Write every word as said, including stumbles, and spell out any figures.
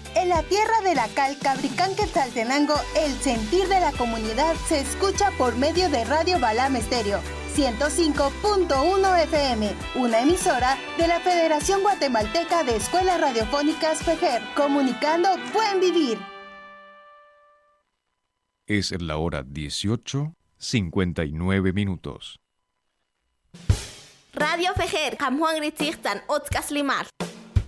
En la tierra de la cal, Cabricán, Quetzaltenango, el sentir de la comunidad se escucha por medio de Radio Balam Estéreo, ciento cinco punto uno F M, una emisora de la Federación Guatemalteca de Escuelas Radiofónicas FEGER, comunicando buen vivir. Es la hora dieciocho, cincuenta y nueve minutos. Radio FEGER, Juan Gritzirtan, Otzkas Limar.